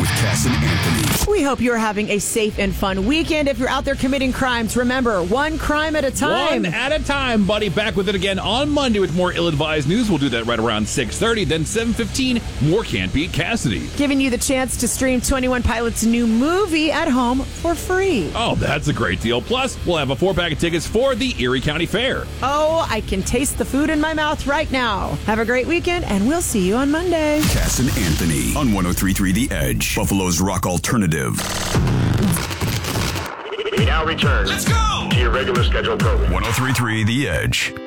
with Cass and Anthony. We hope you're having a safe and fun weekend. If you're out there committing crimes, remember, one crime at a time. One at a time, buddy. Back with it again on Monday with more ill-advised news. We'll do that right around 6:30. Then 7:15, more Can't Beat Cassidy. Giving you the chance to stream 21 Pilots' new movie at home for free. Oh, that's a great deal. Plus, we'll have a 4-pack of tickets for the Erie County Fair. Oh, I can taste the food in my mouth right now. Have a great weekend, and we'll see you on Monday. Cass and Anthony on 103.3 The Edge, Buffalo's rock alternative. We now return to your regular scheduled program. 103.3 The Edge.